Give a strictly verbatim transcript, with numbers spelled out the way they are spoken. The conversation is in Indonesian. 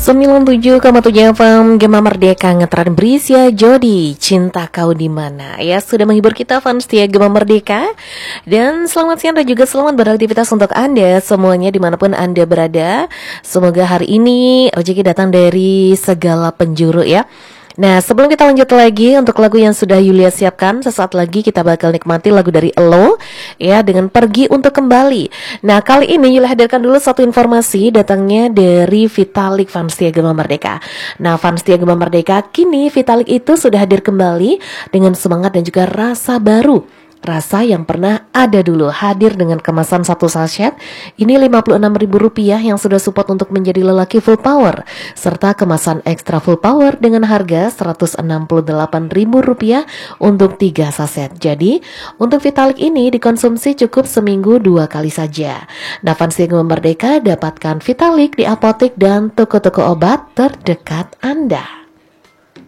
sembilan puluh tujuh koma tujuh F M Gema Merdeka ngetren Brisia Jody Cinta Kau di Mana. Ya, sudah menghibur kita fans setia Gema Merdeka. Dan selamat siang dan juga selamat beraktivitas untuk Anda semuanya dimanapun Anda berada. Semoga hari ini rezeki datang dari segala penjuru ya. Nah, sebelum kita lanjut lagi untuk lagu yang sudah Yulia siapkan, sesaat lagi kita bakal nikmati lagu dari Elo ya dengan Pergi Untuk Kembali. Nah, kali ini Yulia hadirkan dulu satu informasi datangnya dari Vitalik fans setia Gema Merdeka. Nah, fans setia Gema Merdeka, kini Vitalik itu sudah hadir kembali dengan semangat dan juga rasa baru. Rasa yang pernah ada dulu, hadir dengan kemasan satu sachet. Ini lima puluh enam ribu rupiah yang sudah support untuk menjadi lelaki full power, serta kemasan ekstra full power dengan harga seratus enam puluh delapan ribu rupiah untuk tiga saset. Jadi untuk Vitalik ini dikonsumsi cukup seminggu dua kali saja. Nah, fans Gema Merdeka, dapatkan Vitalik di apotek dan toko-toko obat terdekat Anda.